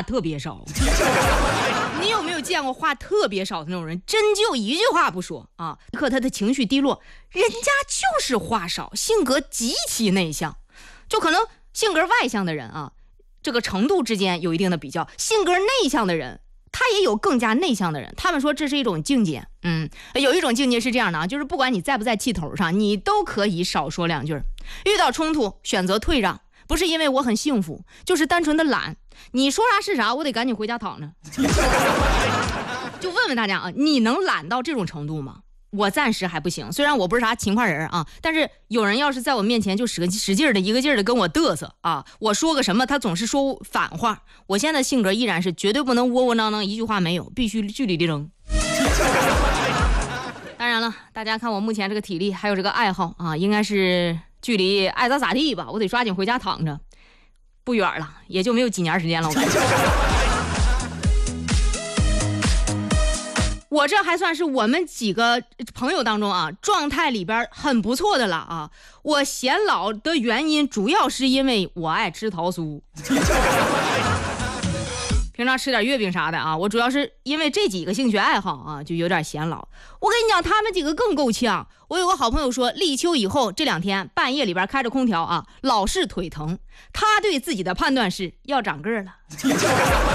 话特别少。你有没有见过话特别少的那种人？真就一句话不说啊，可他的情绪低落，人家就是话少，性格极其内向。就可能性格外向的人啊，这个程度之间有一定的比较，性格内向的人他也有更加内向的人，他们说这是一种境界。有一种境界是这样的啊，就是不管你在不在气头上，你都可以少说两句，遇到冲突选择退让，不是因为我很幸福，就是单纯的懒。你说啥是啥，我得赶紧回家躺着。就问问大家啊，你能懒到这种程度吗？我暂时还不行，虽然我不是啥勤快人啊，但是有人要是在我面前就使劲的一个劲儿的跟我嘚瑟啊，我说个什么他总是说反话，我现在性格依然是绝对不能窝窝囊囊一句话没有，必须据理力争。当然了，大家看我目前这个体力还有这个爱好啊，应该是距离爱咋咋地吧，我得抓紧回家躺着，不远了，也就没有几年时间了，我感觉。我这还算是我们几个朋友当中啊，状态里边很不错的了啊。我显老的原因主要是因为我爱吃桃酥，平常吃点月饼啥的啊。我主要是因为这几个兴趣爱好啊，就有点显老。我跟你讲，他们几个更够呛。我有个好朋友说，立秋以后这2天半夜里边开着空调啊，老是腿疼。他对自己的判断是要长个了。